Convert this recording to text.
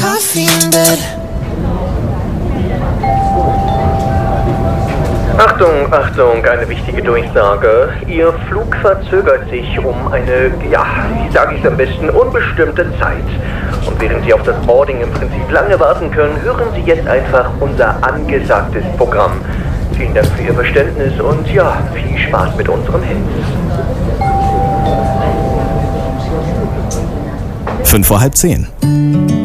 coffee in bed. Achtung, Achtung, eine wichtige Durchsage. Ihr Flug verzögert sich um eine, wie sage ich es am besten, unbestimmte Zeit. Und während Sie auf das Boarding im Prinzip lange warten können, hören Sie jetzt einfach unser angesagtes Programm. Vielen Dank für Ihr Verständnis und viel Spaß mit unserem Hit. 5:30.